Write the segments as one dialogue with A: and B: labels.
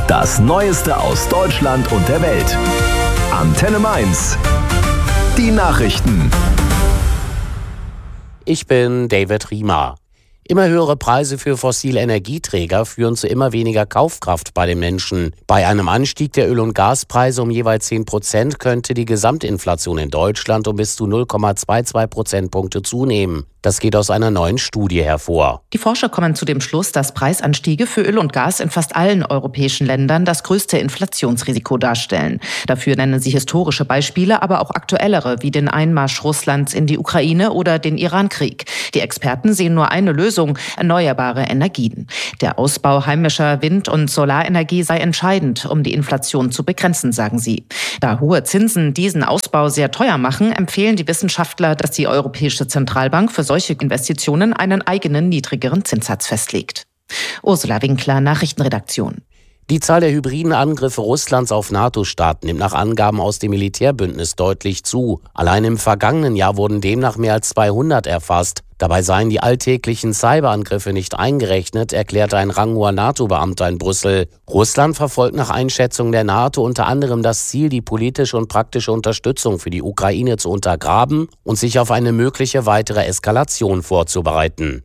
A: Das Neueste aus Deutschland und der Welt. Antenne Mainz. Die Nachrichten.
B: Ich bin David Riemer. Immer höhere Preise für fossile Energieträger führen zu immer weniger Kaufkraft bei den Menschen. Bei einem Anstieg der Öl- und Gaspreise um jeweils 10% könnte die Gesamtinflation in Deutschland um bis zu 0,22 Prozentpunkte zunehmen. Das geht aus einer neuen Studie hervor.
C: Die Forscher kommen zu dem Schluss, dass Preisanstiege für Öl und Gas in fast allen europäischen Ländern das größte Inflationsrisiko darstellen. Dafür nennen sie historische Beispiele, aber auch aktuellere, wie den Einmarsch Russlands in die Ukraine oder den Irankrieg. Die Experten sehen nur eine Lösung: erneuerbare Energien. Der Ausbau heimischer Wind- und Solarenergie sei entscheidend, um die Inflation zu begrenzen, sagen sie. Da hohe Zinsen diesen Ausbau sehr teuer machen, empfehlen die Wissenschaftler, dass die Europäische Zentralbank für solche Investitionen einen eigenen niedrigeren Zinssatz festlegt. Ursula Winkler, Nachrichtenredaktion.
B: Die Zahl der hybriden Angriffe Russlands auf NATO-Staaten nimmt nach Angaben aus dem Militärbündnis deutlich zu. Allein im vergangenen Jahr wurden demnach mehr als 200 erfasst. Dabei seien die alltäglichen Cyberangriffe nicht eingerechnet, erklärte ein ranghoher NATO-Beamter in Brüssel. Russland verfolgt nach Einschätzung der NATO unter anderem das Ziel, die politische und praktische Unterstützung für die Ukraine zu untergraben und sich auf eine mögliche weitere Eskalation vorzubereiten.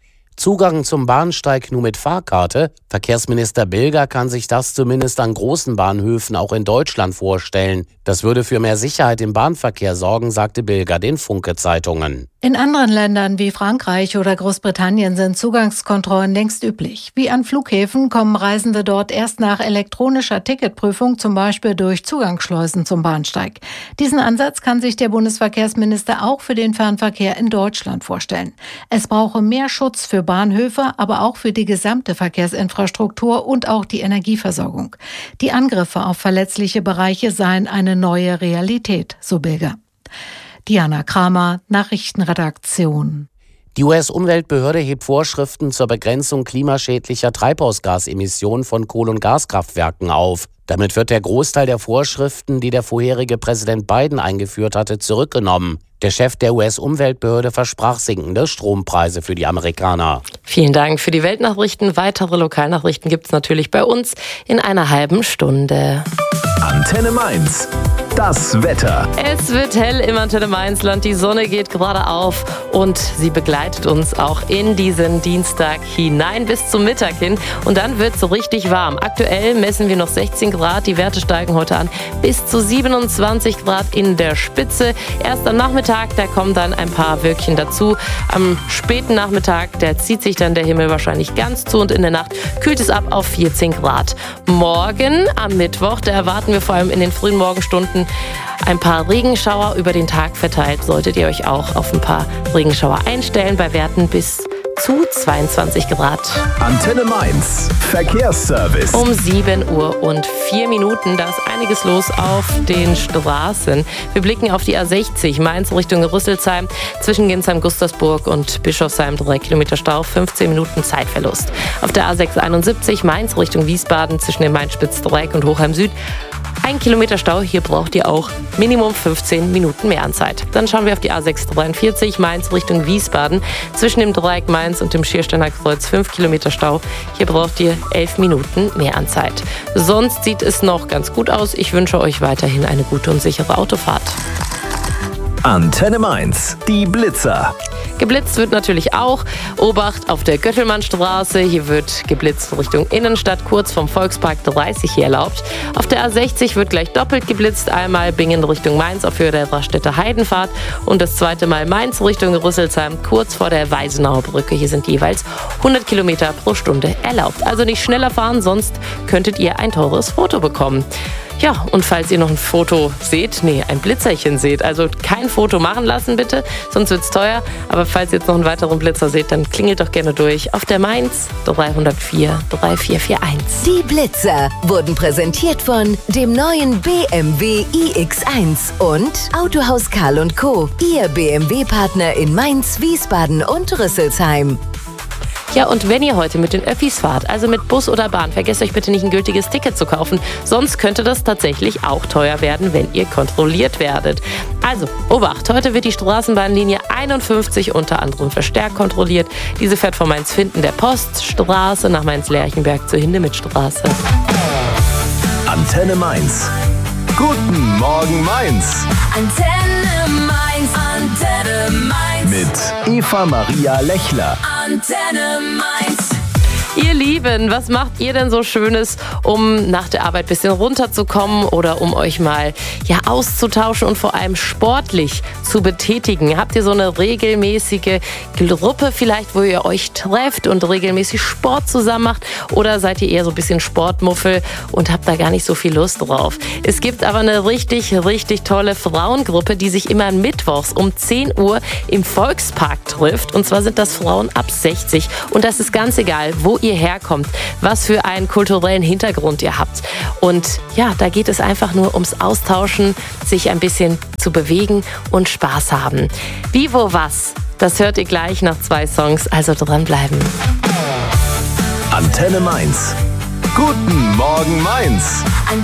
B: Zugang zum Bahnsteig nur mit Fahrkarte? Verkehrsminister Bilger kann sich das zumindest an großen Bahnhöfen auch in Deutschland vorstellen. Das würde für mehr Sicherheit im Bahnverkehr sorgen, sagte Bilger den Funke-Zeitungen.
D: In anderen Ländern wie Frankreich oder Großbritannien sind Zugangskontrollen längst üblich. Wie an Flughäfen kommen Reisende dort erst nach elektronischer Ticketprüfung, zum Beispiel durch Zugangsschleusen zum Bahnsteig. Diesen Ansatz kann sich der Bundesverkehrsminister auch für den Fernverkehr in Deutschland vorstellen. Es brauche mehr Schutz für Bahnhöfe, aber auch für die gesamte Verkehrsinfrastruktur und auch die Energieversorgung. Die Angriffe auf verletzliche Bereiche seien eine neue Realität, so Bilger. Diana Kramer, Nachrichtenredaktion.
B: Die US-Umweltbehörde hebt Vorschriften zur Begrenzung klimaschädlicher Treibhausgasemissionen von Kohle- und Gaskraftwerken auf. Damit wird der Großteil der Vorschriften, die der vorherige Präsident Biden eingeführt hatte, zurückgenommen. Der Chef der US-Umweltbehörde versprach sinkende Strompreise für die Amerikaner.
E: Vielen Dank für die Weltnachrichten. Weitere Lokalnachrichten gibt es natürlich bei uns in einer halben Stunde.
A: Antenne Mainz. Das Wetter.
E: Es wird hell im Antenne Mainzland. Die Sonne geht gerade auf und sie begleitet uns auch in diesen Dienstag hinein bis zum Mittag hin. Und dann wird es so richtig warm. Aktuell messen wir noch 16 Grad. Die Werte steigen heute an bis zu 27 Grad in der Spitze. Erst am Nachmittag, da kommen dann ein paar Wölkchen dazu. Am späten Nachmittag, da zieht sich dann der Himmel wahrscheinlich ganz zu und in der Nacht kühlt es ab auf 14 Grad. Morgen am Mittwoch, da erwarten wir vor allem in den frühen Morgenstunden ein paar Regenschauer über den Tag verteilt. Solltet ihr euch auch auf ein paar Regenschauer einstellen, bei Werten bis zu 22 Grad.
A: Antenne Mainz. Verkehrsservice.
E: Um 7:04 Uhr. Da ist einiges los auf den Straßen. Wir blicken auf die A60 Mainz Richtung Rüsselsheim. Zwischen Ginsheim-Gustersburg und Bischofsheim 3 Kilometer Stau, 15 Minuten Zeitverlust. Auf der A671 Mainz Richtung Wiesbaden zwischen dem Mainz-Spitzdreieck und Hochheim Süd 1 Kilometer Stau, hier braucht ihr auch Minimum 15 Minuten mehr Anzeit. Dann schauen wir auf die A643 Mainz Richtung Wiesbaden. Zwischen dem Dreieck Mainz und dem Schiersteiner Kreuz 5 Kilometer Stau. Hier braucht ihr 11 Minuten mehr Anzeit. Sonst sieht es noch ganz gut aus. Ich wünsche euch weiterhin eine gute und sichere Autofahrt.
A: Antenne Mainz. Die Blitzer.
E: Geblitzt wird natürlich auch. Obacht auf der Göttelmannstraße. Hier wird geblitzt Richtung Innenstadt, kurz vom Volkspark 30 hier erlaubt. Auf der A60 wird gleich doppelt geblitzt. Einmal Bingen Richtung Mainz auf Höhe der Rastädter Heidenfahrt und das zweite Mal Mainz Richtung Rüsselsheim, kurz vor der Weisenauer Brücke. Hier sind jeweils 100 Kilometer pro Stunde erlaubt. Also nicht schneller fahren, sonst könntet ihr ein teures Foto bekommen. Ja, und falls ihr noch ein Foto seht, ein Blitzerchen seht, also kein Foto machen lassen bitte, sonst wird's teuer. Aber falls ihr jetzt noch einen weiteren Blitzer seht, dann klingelt doch gerne durch auf der Mainz 304 3441.
F: Die Blitzer wurden präsentiert von dem neuen BMW iX1 und Autohaus Karl & Co., Ihr BMW-Partner in Mainz, Wiesbaden und Rüsselsheim.
E: Ja, und wenn ihr heute mit den Öffis fahrt, also mit Bus oder Bahn, vergesst euch bitte nicht ein gültiges Ticket zu kaufen. Sonst könnte das tatsächlich auch teuer werden, wenn ihr kontrolliert werdet. Also, Obacht, heute wird die Straßenbahnlinie 51 unter anderem verstärkt kontrolliert. Diese fährt von Mainz-Finden der Poststraße nach Mainz-Lerchenberg zur Hindemithstraße.
A: Antenne Mainz. Guten Morgen Mainz.
G: Antenne Mainz, Antenne Mainz.
A: Mit Eva Maria Lechler.
G: Antenne Mainz.
E: Ihr Lieben, was macht ihr denn so Schönes, um nach der Arbeit ein bisschen runterzukommen oder um euch mal auszutauschen und vor allem sportlich zu betätigen? Habt ihr so eine regelmäßige Gruppe vielleicht, wo ihr euch trefft und regelmäßig Sport zusammen macht? Oder seid ihr eher so ein bisschen Sportmuffel und habt da gar nicht so viel Lust drauf? Es gibt aber eine richtig, richtig tolle Frauengruppe, die sich immer mittwochs um 10 Uhr im Volkspark trifft. Und zwar sind das Frauen ab 60. Und das ist ganz egal, wo ihr herkommt, was für einen kulturellen Hintergrund ihr habt. Und ja, da geht es einfach nur ums Austauschen, sich ein bisschen zu bewegen und Spaß haben. Wie, wo, was? Das hört ihr gleich nach 2 Songs, also dranbleiben.
A: Antenne Mainz. Guten Morgen Mainz.